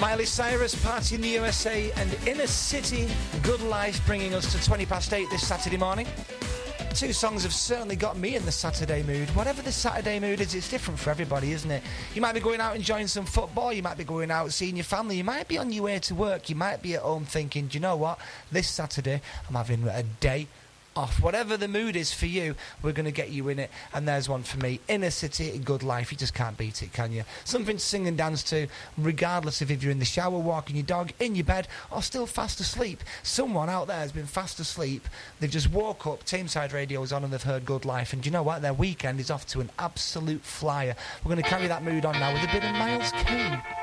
Miley Cyrus, Party in the USA, and Inner City, Good Life, bringing us to 20 past 8 this Saturday morning. Two songs have certainly got me in the Saturday mood. Whatever the Saturday mood is, it's different for everybody, isn't it? You might be going out enjoying some football, you might be going out seeing your family, you might be on your way to work, you might be at home thinking, do you know what, this Saturday I'm having a day off. Whatever the mood is for you, we're going to get you in it, and there's one for me. Inner City, Good Life. You just can't beat it, can you? Something to sing and dance to, regardless of if you're in the shower, walking your dog, in your bed, or still fast asleep. Someone out there has been fast asleep. They've just woke up, Tameside Radio's on, and they've heard Good Life, and do you know what? Their weekend is off to an absolute flyer. We're going to carry that mood on now with a bit of Miles Kane.